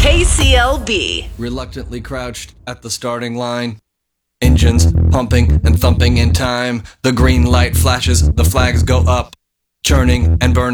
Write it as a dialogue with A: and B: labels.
A: KCLB.
B: Reluctantly crouched at the starting line. Engines pumping and thumping in time. The green light flashes, the flags go up. Churning and burning.